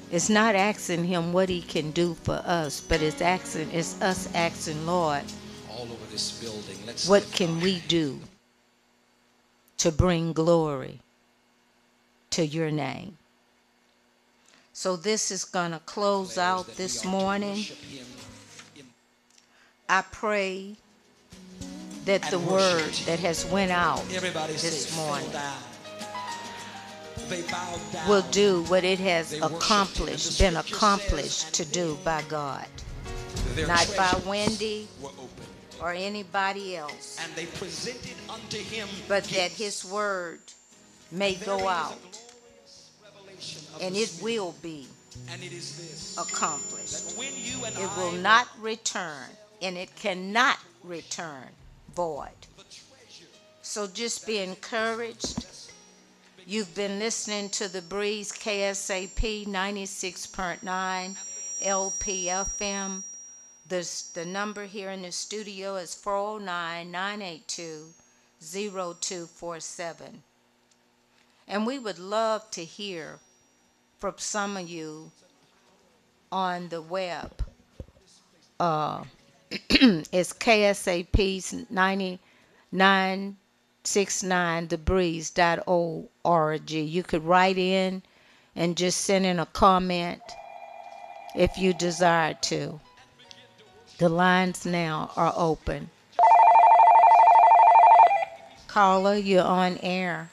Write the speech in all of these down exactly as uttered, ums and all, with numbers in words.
It's not asking him what he can do for us, but it's asking, it's us asking, Lord, All over this building, let's what lift our can we hands. do to bring glory to your name? So this is going to close Declares out that we this are to morning. worship him in- I pray that the and word worship that him. has went out Everybody say, this fell morning down. They bowed down. will do what it has They worshiped him. And the accomplished, been scripture says, accomplished to and do by God. their Not by treasures Wendy were open. or anybody else, And they presented unto him but that gifts. his word may Therein go is a out glorious revelation of and the it Spirit. will be And it is this, accomplished. that when you and It I will not return, and it cannot return void. the treasure So just be encouraged. You've been listening to The Breeze, K S A P ninety-six point nine L P F M. The, the number here in the studio is four oh nine, nine eight two, oh two four seven. And we would love to hear from some of you on the web. Uh, it's K S A P's ninety-nine sixty-nine the breeze dot org. You could write in and just send in a comment if you desire to. The lines now are open. Caller, you're on air.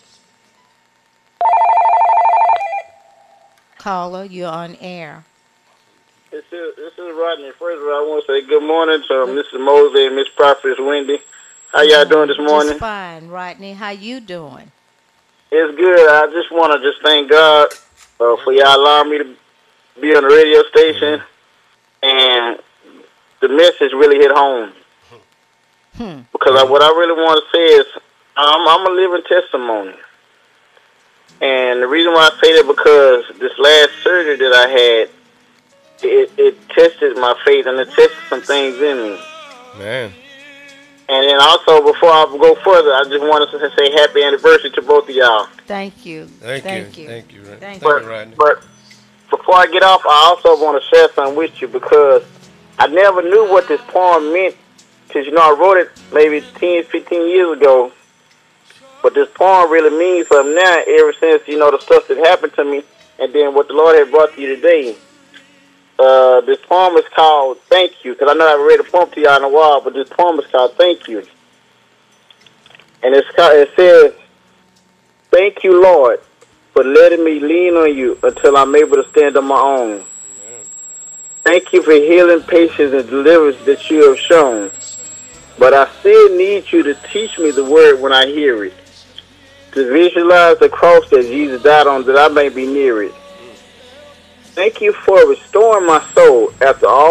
Caller, you're on air. This is this is Rodney. First of all, I want to say good morning to Good, Mister Mosley and Miss Prophetess Wendy. How good y'all doing this morning. Just morning? fine, Rodney. How you doing? It's good. I just want to just thank God uh, for Amen. y'all allowing me to be on the radio Amen. station, and the message really hit home. Hmm. Because I, what I really want to say is, I'm, I'm a living testimony, and the reason why I say that because this last surgery that I had, it, it tested my faith and it tested some things in me. Man. And then also, before I go further, I just wanted to say happy anniversary to both of y'all. Thank you. Thank you. Thank you. Thank you. Rod- Thank Thank But you, you. Rodney. but before I get off, I also want to share something with you because I never knew what this poem meant. Because, you know, I wrote it maybe ten, fifteen years ago. But this poem really means something now ever since, you know, the stuff that happened to me and then what the Lord had brought to you today. Uh, this poem is called Thank You. Because I know I haven't read a poem to y'all in a while, but this poem is called Thank You. And it's called, it says, thank you, Lord, for letting me lean on you until I'm able to stand on my own. Thank you for healing, patience, and deliverance that you have shown. But I still need you to teach me the word when I hear it. To visualize the cross that Jesus died on that I may be near it. Thank you for restoring my soul after all